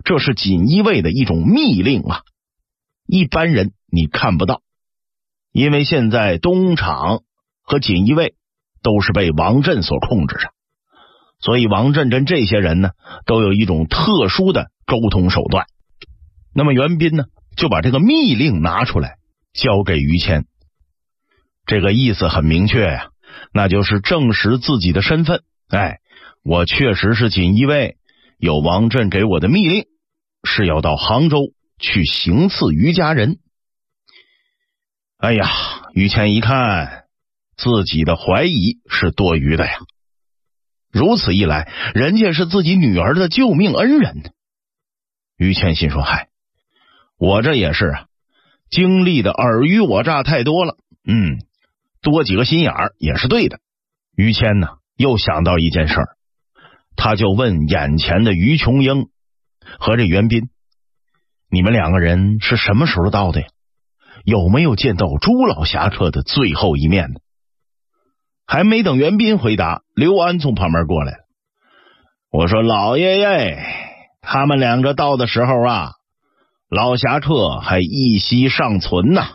这是锦衣卫的一种密令啊，一般人你看不到，因为现在东厂和锦衣卫都是被王震所控制着，所以王震跟这些人呢都有一种特殊的沟通手段。那么袁彬呢就把这个密令拿出来交给于谦，这个意思很明确呀，那就是证实自己的身份。我确实是锦衣卫，有王震给我的密令，是要到杭州去行刺于家人。于谦一看自己的怀疑是多余的呀，如此一来，人家是自己女儿的救命恩人呢。于谦心说，我这也是经历的尔虞我诈太多了，多几个心眼儿也是对的。于谦呢又想到一件事儿，他就问眼前的于琼英和这袁彬，你们两个人是什么时候到的呀？有没有见到朱老侠客的最后一面呢？还没等袁彬回答，刘安从旁边过来了。我说，老爷爷，他们两个到的时候啊，老侠客还一息尚存呐。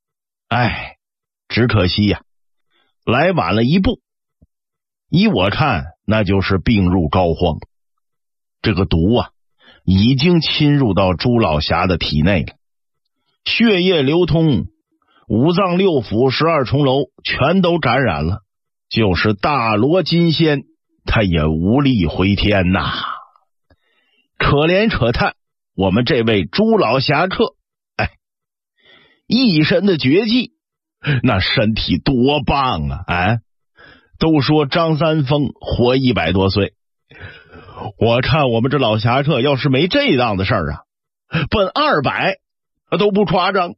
只可惜呀，来晚了一步。依我看，那就是病入膏肓，这个毒啊已经侵入到朱老侠的体内了，血液流通，五脏六腑12重楼全都感染了，就是大罗金仙他也无力回天呐。可怜可叹我们这位朱老侠客，一身的绝技，那身体多棒啊！都说张三丰活100多岁，我看我们这老侠客要是没这档子事儿啊，奔200都不夸张。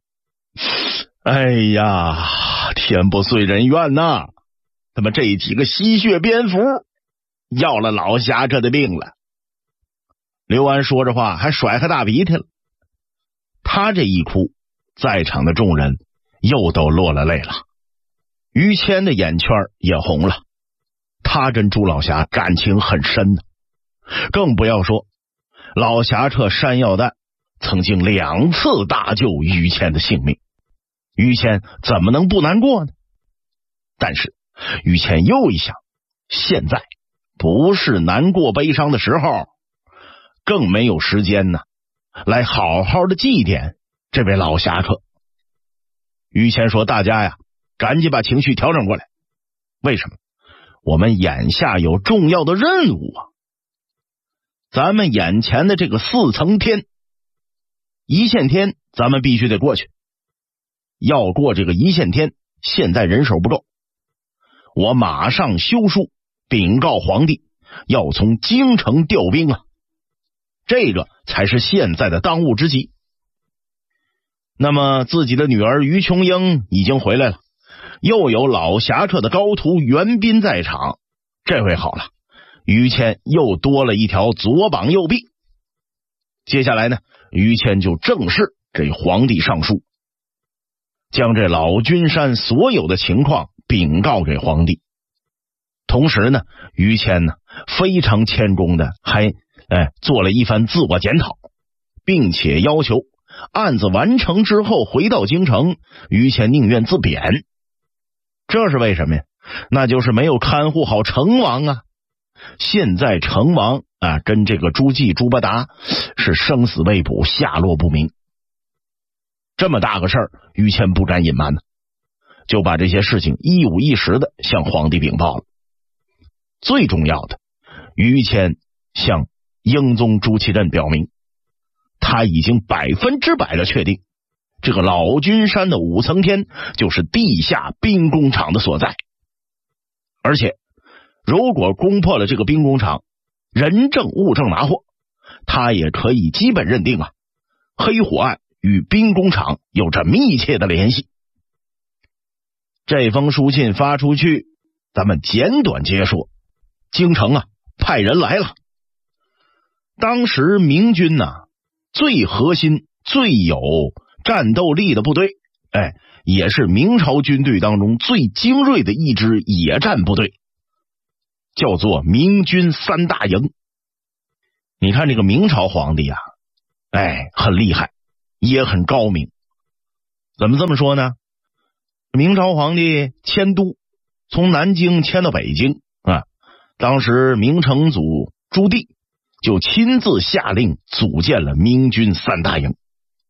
天不遂人愿呐，他们这几个吸血蝙蝠要了老侠客的命了。刘安说着话还甩开大鼻涕了，他这一哭，在场的众人又都落了泪了。于谦的眼圈也红了，他跟朱老侠感情很深呢，更不要说老侠客山药蛋曾经2次大救于谦的性命，于谦怎么能不难过呢？但是于谦又一想，现在不是难过悲伤的时候，更没有时间呢来好好的祭奠这位老侠客。于谦说，大家呀赶紧把情绪调整过来，为什么？我们眼下有重要的任务啊！咱们眼前的这个4层天，一线天咱们必须得过去，要过这个一线天，现在人手不够，我马上修书禀告皇帝，要从京城调兵啊，这个才是现在的当务之急。那么自己的女儿于琼英已经回来了，又有老侠客的高徒袁彬在场，这回好了，于谦又多了一条左膀右臂。接下来呢，于谦就正式给皇帝上书，将这老君山所有的情况禀告给皇帝。同时呢，于谦呢非常谦恭的还做了一番自我检讨，并且要求案子完成之后回到京城，于谦宁愿自贬。这是为什么呀？那就是没有看护好成王啊！现在成王跟这个朱季、朱伯达是生死未卜，下落不明。这么大个事儿，于谦不敢隐瞒呢，就把这些事情一五一十的向皇帝禀报了。最重要的，于谦向英宗朱祁镇表明，他已经100%的确定，这个老君山的5层天就是地下兵工厂的所在。而且如果攻破了这个兵工厂，人证物证拿获，他也可以基本认定黑火案与兵工厂有着密切的联系。这封书信发出去，咱们简短截说，京城派人来了。当时明军最核心最有战斗力的部队，也是明朝军队当中最精锐的一支野战部队，叫做明军3大营。你看这个明朝皇帝很厉害，也很高明。怎么这么说呢？明朝皇帝迁都，从南京迁到北京啊，当时明成祖朱棣就亲自下令组建了明军三大营。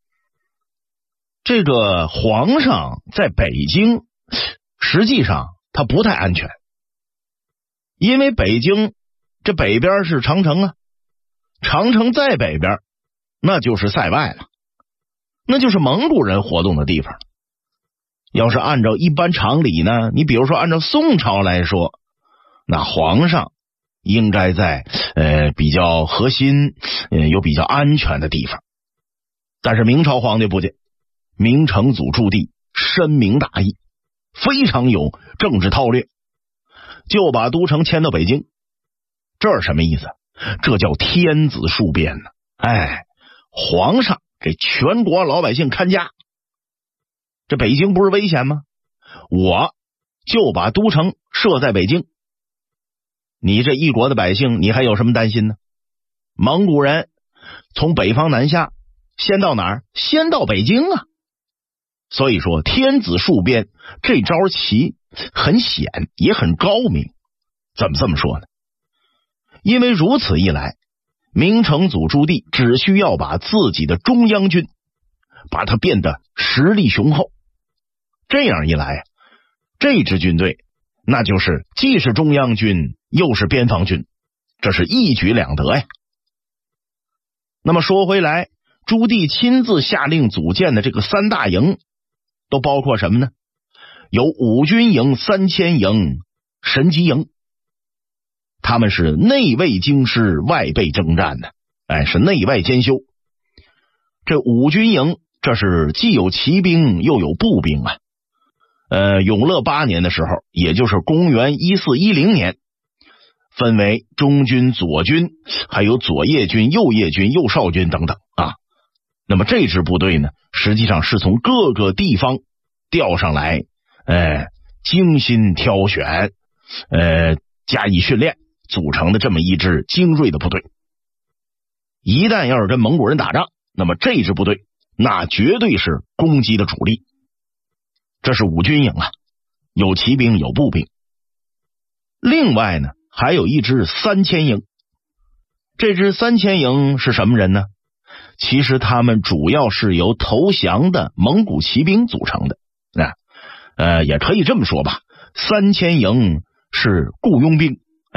这个皇上在北京实际上他不太安全，因为北京这北边是长城啊，长城在北边那就是塞外了，那就是蒙古人活动的地方。要是按照一般常理呢，你比如说按照宋朝来说，那皇上应该在比较核心有比较安全的地方。但是明朝皇帝不见，明成祖朱棣深明大义，非常有政治韬略，就把都城迁到北京。这是什么意思？这叫天子戍边呢。皇上给全国老百姓看家，这北京不是危险吗？我就把都城设在北京，你这一国的百姓你还有什么担心呢？蒙古人从北方南下，先到哪儿？先到北京啊。所以说天子戍边这招棋很险也很高明。怎么这么说呢？因为如此一来，明成祖朱棣只需要把自己的中央军把它变得实力雄厚，这样一来，这支军队那就是既是中央军又是边防军，这是一举两得呀。那么说回来，朱棣亲自下令组建的这个三大营都包括什么呢？有五军营、3000营、神机营，他们是内卫京师，外备征战的，是内外兼修。这五军营这是既有骑兵又有步兵啊。永乐8年的时候，也就是公元1410年，分为中军、左军，还有左叶军、右叶军、右哨军等等啊。那么这支部队呢，实际上是从各个地方调上来，精心挑选，加以训练，组成的这么一支精锐的部队。一旦要是跟蒙古人打仗，那么这支部队那绝对是攻击的主力。这是五军营啊，有骑兵有步兵。另外呢，还有一支3000营。这支3000营是什么人呢？其实他们主要是由投降的蒙古骑兵组成的。也可以这么说吧，3000营是雇佣兵。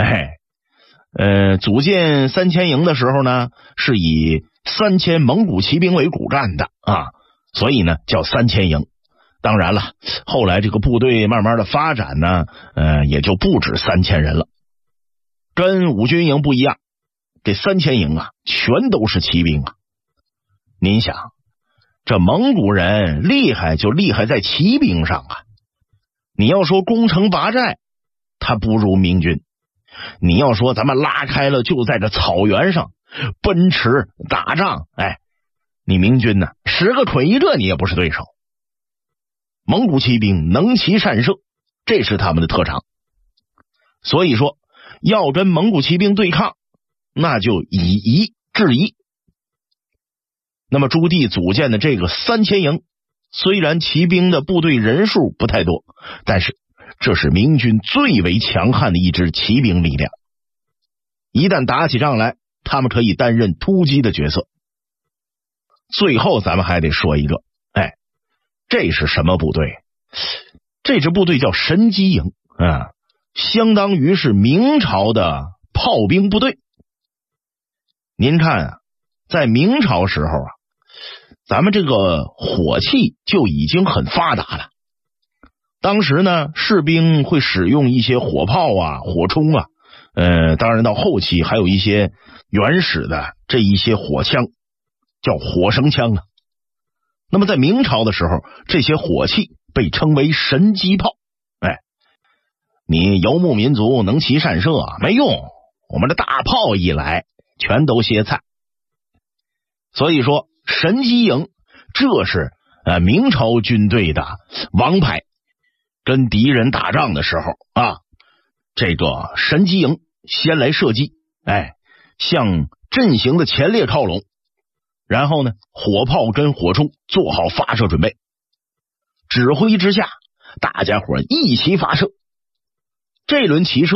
组建3000营的时候呢，是以3000蒙古骑兵为骨干的啊，所以呢叫3000营。当然了，后来这个部队慢慢的发展呢，也就不止3000人了。跟五军营不一样，这3000营啊，全都是骑兵啊。您想，这蒙古人厉害就厉害在骑兵上啊。你要说攻城拔寨，他不如明军。你要说咱们拉开了就在这草原上奔驰打仗，你明军呢10个捆一个你也不是对手。蒙古骑兵能骑善射，这是他们的特长。所以说要跟蒙古骑兵对抗，那就以夷制夷。那么朱棣组建的这个3000营，虽然骑兵的部队人数不太多，但是这是明军最为强悍的一支骑兵力量。一旦打起仗来，他们可以担任突击的角色。最后咱们还得说一个，这是什么部队？这支部队叫神机营啊，相当于是明朝的炮兵部队。您看啊，在明朝时候啊，咱们这个火器就已经很发达了。当时呢，士兵会使用一些火炮啊、火铳啊，当然到后期还有一些原始的这一些火枪，叫火绳枪啊。那么在明朝的时候，这些火器被称为神机炮。你游牧民族能骑善射啊，没用，我们的大炮一来全都歇菜。所以说神机营这是明朝军队的王牌。跟敌人打仗的时候啊，这个神机营先来射击，向阵型的前列靠拢， 然后呢，火炮跟火铳做好发射准备。指挥之下，大家伙一起发射。这轮齐射